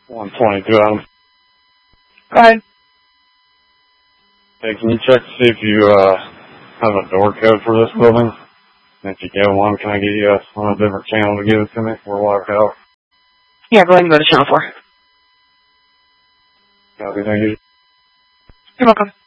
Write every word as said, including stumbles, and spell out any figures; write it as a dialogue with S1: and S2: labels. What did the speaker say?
S1: one twenty-two, Adam.
S2: Go ahead.
S1: Hey, can you check to see if you uh, have a door code for this building? And if you get one, can I get you uh, on a different channel to give it to me? We're locked out.
S2: Yeah, go ahead and go to channel four.
S1: Copy, thank you.
S2: You're welcome.